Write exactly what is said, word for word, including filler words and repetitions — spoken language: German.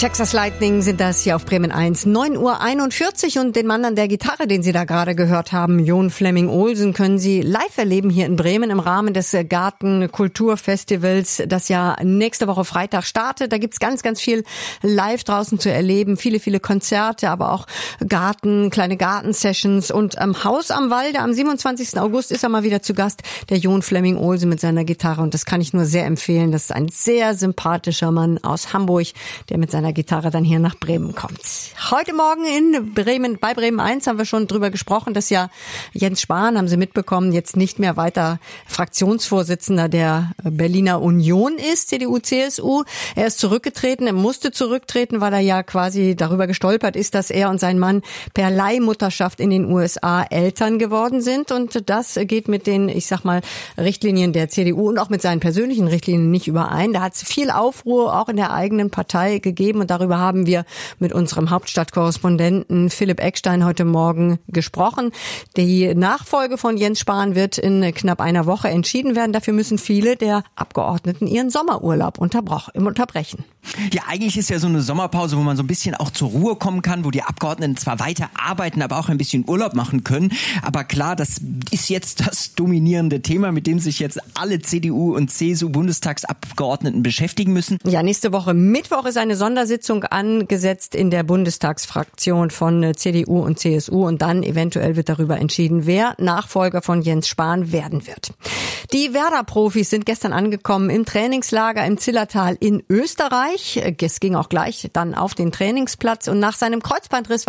Texas Lightning sind das hier auf Bremen eins. neun Uhr einundvierzig und den Mann an der Gitarre, den Sie da gerade gehört haben, Jon Flemming-Olsen, können Sie live erleben hier in Bremen im Rahmen des Gartenkulturfestivals, das ja nächste Woche Freitag startet. Da gibt's ganz, ganz viel live draußen zu erleben. Viele, viele Konzerte, aber auch Garten, kleine Gartensessions. Und am Haus am Walde am siebenundzwanzigsten August ist er mal wieder zu Gast, der Jon Flemming-Olsen mit seiner Gitarre. Und das kann ich nur sehr empfehlen. Das ist ein sehr sympathischer Mann aus Hamburg, der mit seiner Gitarre dann hier nach Bremen kommt. Heute Morgen in Bremen, bei Bremen eins haben wir schon drüber gesprochen, dass ja Jens Spahn, haben Sie mitbekommen, jetzt nicht mehr weiter Fraktionsvorsitzender der Berliner Union ist, C D U, C S U. Er ist zurückgetreten, er musste zurücktreten, weil er ja quasi darüber gestolpert ist, dass er und sein Mann per Leihmutterschaft in den U S A Eltern geworden sind. Und das geht mit den, ich sag mal, Richtlinien der C D U und auch mit seinen persönlichen Richtlinien nicht überein. Da hat es viel Aufruhr auch in der eigenen Partei gegeben. Und darüber haben wir mit unserem Hauptstadtkorrespondenten Philipp Eckstein heute Morgen gesprochen. Die Nachfolge von Jens Spahn wird in knapp einer Woche entschieden werden. Dafür müssen viele der Abgeordneten ihren Sommerurlaub unterbrechen. Ja, eigentlich ist ja so eine Sommerpause, wo man so ein bisschen auch zur Ruhe kommen kann, wo die Abgeordneten zwar weiter arbeiten, aber auch ein bisschen Urlaub machen können. Aber klar, das ist jetzt das dominierende Thema, mit dem sich jetzt alle C D U und C S U-Bundestagsabgeordneten beschäftigen müssen. Ja, nächste Woche Mittwoch ist eine Sondersitzung angesetzt in der Bundestagsfraktion von C D U und C S U und dann eventuell wird darüber entschieden, wer Nachfolger von Jens Spahn werden wird. Die Werder-Profis sind gestern angekommen im Trainingslager im Zillertal in Österreich. Es ging auch gleich dann auf den Trainingsplatz und nach seinem Kreuzbandriss